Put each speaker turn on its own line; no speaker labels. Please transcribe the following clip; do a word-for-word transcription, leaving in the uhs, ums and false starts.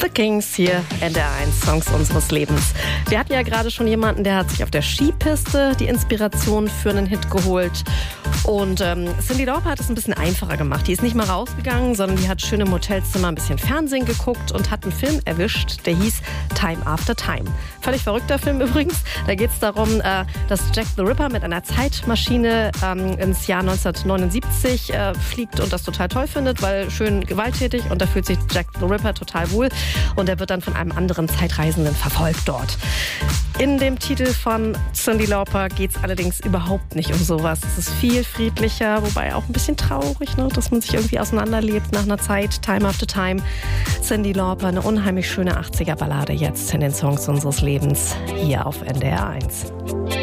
The Kings hier, N D R eins, Songs unseres Lebens. Wir hatten ja gerade schon jemanden, der hat sich auf der Skipiste die Inspiration für einen Hit geholt. Und ähm, Cyndi Lauper hat es ein bisschen einfacher gemacht. Die ist nicht mal rausgegangen, sondern die hat schön im Hotelzimmer ein bisschen Fernsehen geguckt und hat einen Film erwischt, der hieß Time After Time. Völlig verrückter Film übrigens. Da geht es darum, äh, dass Jack the Ripper mit einer Zeitmaschine ähm, ins Jahr neunzehnhundertneunundsiebzig äh, fliegt und das total toll findet, weil schön gewalttätig, und da fühlt sich Jack the Ripper total wohl. Und er wird dann von einem anderen Zeitreisenden verfolgt dort. In dem Titel von Cyndi Lauper geht es allerdings überhaupt nicht um sowas. Es ist viel friedlicher, wobei auch ein bisschen traurig, ne? Dass man sich irgendwie auseinanderlebt nach einer Zeit, Time After Time. Cyndi Lauper, eine unheimlich schöne achtziger-Ballade jetzt in den Songs unseres Lebens, hier auf N D R eins.